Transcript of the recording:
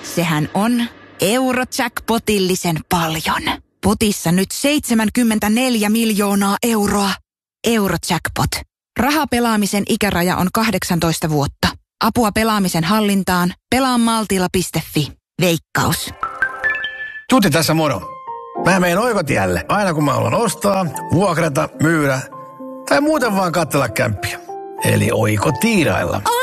Sehän on Eurojackpotillisen paljon. Potissa nyt 74 miljoonaa euroa. Eurojackpot. Rahapelaamisen ikäraja on 18 vuotta. Apua pelaamisen hallintaan. Pelaamaltilla.fi. Veikkaus. Tuti tässä moro. Mä menen Oikotielle aina kun mä haluan ostaa, vuokrata, myydä tai muuten vaan katsella kämppiä. Eli oikotiirailla.